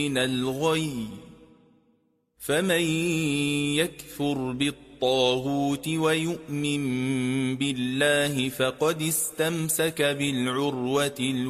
من الغي. فمن يكفر بالطاغوت ويؤمن بالله فقد استمسك بالعروة